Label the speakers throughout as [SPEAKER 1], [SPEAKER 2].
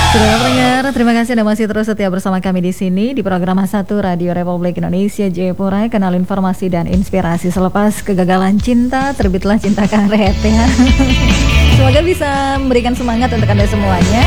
[SPEAKER 1] Saudara pendengar, terima kasih Anda masih terus setia bersama kami di sini di program A1 Radio Republik Indonesia Jayapura, kanal informasi dan inspirasi. Selepas kegagalan cinta, terbitlah cinta karet ya. Semoga bisa memberikan semangat untuk Anda semuanya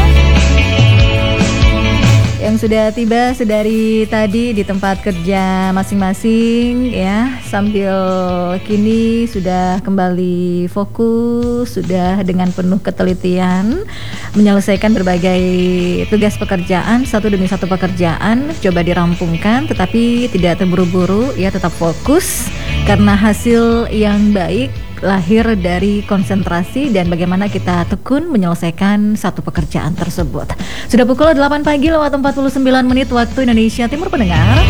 [SPEAKER 1] yang sudah tiba sedari tadi di tempat kerja masing-masing ya, sambil kini sudah kembali fokus, sudah dengan penuh ketelitian menyelesaikan berbagai tugas pekerjaan, satu demi satu pekerjaan coba dirampungkan, tetapi tidak terburu-buru ya, tetap fokus karena hasil yang baik lahir dari konsentrasi dan bagaimana kita tekun menyelesaikan satu pekerjaan tersebut. Sudah pukul 8 pagi lewat 49 menit waktu Indonesia Timur pendengar.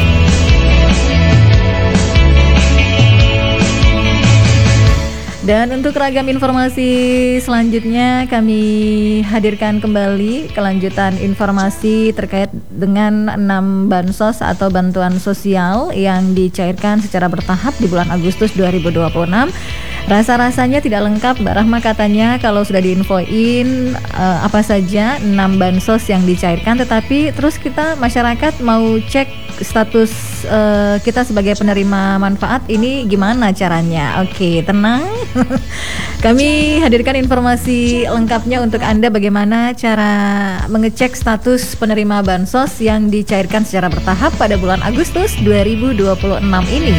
[SPEAKER 1] Dan untuk ragam informasi selanjutnya kami hadirkan kembali kelanjutan informasi terkait dengan 6 bansos atau bantuan sosial yang dicairkan secara bertahap di bulan Agustus 2026. Rasa-rasanya tidak lengkap, Mbak Rahma katanya kalau sudah diinfoin apa saja 6 bansos yang dicairkan, tetapi terus kita masyarakat mau cek status kita sebagai penerima manfaat ini gimana caranya? Oke, tenang. Kami hadirkan informasi lengkapnya untuk Anda bagaimana cara mengecek status penerima bansos yang dicairkan secara bertahap pada bulan Agustus 2026 ini.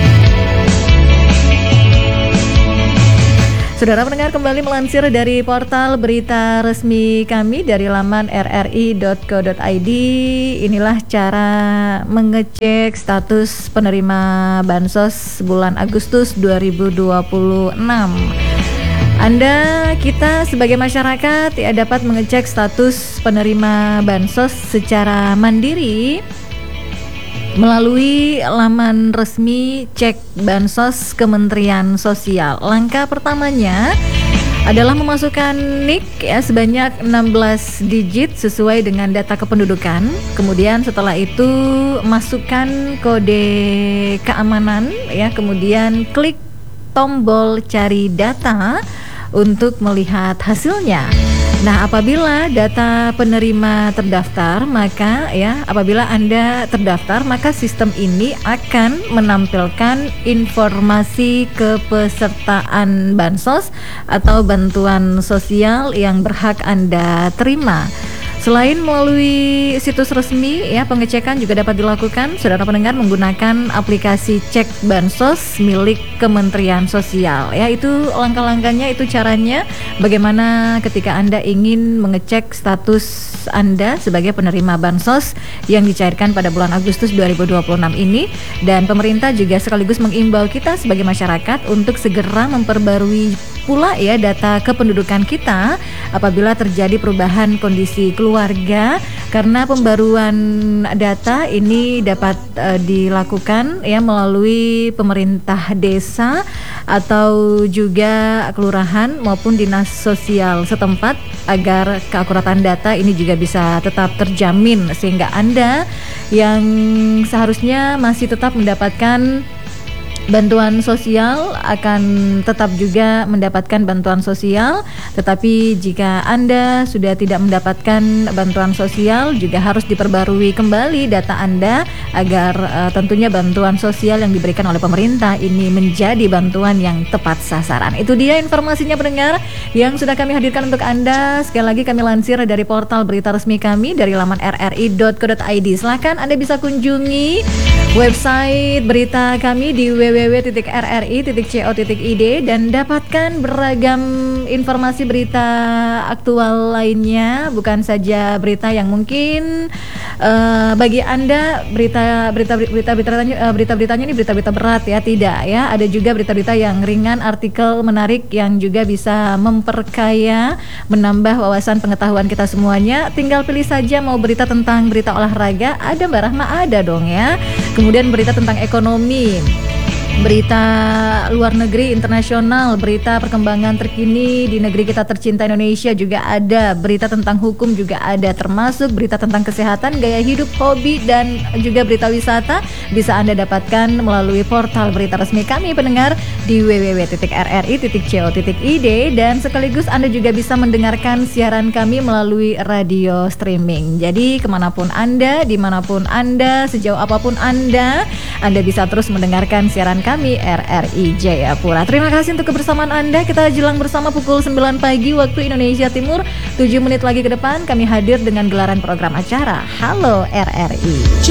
[SPEAKER 1] Saudara pendengar, kembali melansir dari portal berita resmi kami dari laman rri.co.id. Inilah cara mengecek status penerima bansos bulan Agustus 2026. Kita sebagai masyarakat ya, dapat mengecek status penerima bansos secara mandiri melalui laman resmi Cek Bansos Kementerian Sosial. Langkah pertamanya adalah memasukkan NIK ya sebanyak 16 digit sesuai dengan data kependudukan. Kemudian setelah itu masukkan kode keamanan ya, kemudian klik tombol cari data untuk melihat hasilnya. Nah, apabila data penerima terdaftar, maka ya, apabila Anda terdaftar, maka sistem ini akan menampilkan informasi kepesertaan bansos atau bantuan sosial yang berhak Anda terima. Selain melalui situs resmi ya, pengecekan juga dapat dilakukan saudara pendengar menggunakan aplikasi Cek Bansos milik Kementerian Sosial. Ya, itu langkah-langkahnya, itu caranya bagaimana ketika Anda ingin mengecek status Anda sebagai penerima bansos yang dicairkan pada bulan Agustus 2026 ini. Dan pemerintah juga sekaligus mengimbau kita sebagai masyarakat untuk segera memperbarui pula ya data kependudukan kita apabila terjadi perubahan kondisi keluarga, karena pembaruan data ini dapat dilakukan ya melalui pemerintah desa atau juga kelurahan maupun dinas sosial setempat agar keakuratan data ini juga bisa tetap terjamin sehingga Anda yang seharusnya masih tetap mendapatkan bantuan sosial akan tetap juga mendapatkan bantuan sosial, tetapi jika Anda sudah tidak mendapatkan bantuan sosial juga harus diperbarui kembali data Anda agar tentunya bantuan sosial yang diberikan oleh pemerintah ini menjadi bantuan yang tepat sasaran. Itu dia informasinya pendengar yang sudah kami hadirkan untuk Anda. Sekali lagi kami lansir dari portal berita resmi kami dari laman rri.co.id. Silakan Anda bisa kunjungi website berita kami di www.rri.co.id dan dapatkan beragam informasi berita aktual lainnya, bukan saja berita yang mungkin bagi Anda berita-beritanya ini berita-berita berat ya, tidak ya. Ada juga berita-berita yang ringan, artikel menarik yang juga bisa memperkaya, menambah wawasan pengetahuan kita semuanya. Tinggal pilih saja mau berita tentang berita olahraga, ada Mbak Rahma, ada dong ya. Kemudian berita tentang ekonomi, berita luar negeri, internasional, berita perkembangan terkini di negeri kita tercinta Indonesia juga ada, berita tentang hukum juga ada, termasuk berita tentang kesehatan, gaya hidup, hobi, dan juga berita wisata bisa Anda dapatkan melalui portal berita resmi kami pendengar di www.rri.co.id, dan sekaligus Anda juga bisa mendengarkan siaran kami melalui radio streaming. Jadi kemanapun Anda, dimanapun Anda, sejauh apapun Anda bisa terus mendengarkan siaran kami RRI Jayapura. Terima kasih untuk kebersamaan Anda. Kita jelang bersama pukul 9 pagi waktu Indonesia Timur. 7 menit lagi ke depan kami hadir dengan gelaran program acara Halo RRI.